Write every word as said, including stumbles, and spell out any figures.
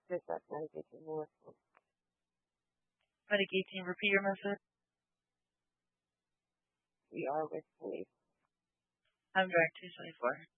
Just that medication more. Medicating, repeat your message. We are with police. I'm direct two twenty-four.